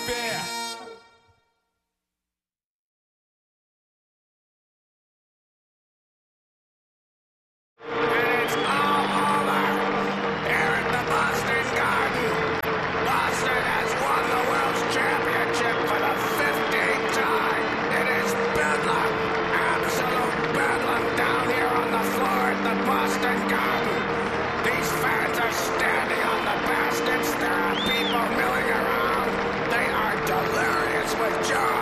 fair. And it's all over here at the Boston Garden. Boston has won the World's Championship for the 15th time. It is bedlam, absolute bedlam down here on the floor at the Boston Garden. These fans are standing on the baskets. There are people milling around. They are delirious with joy.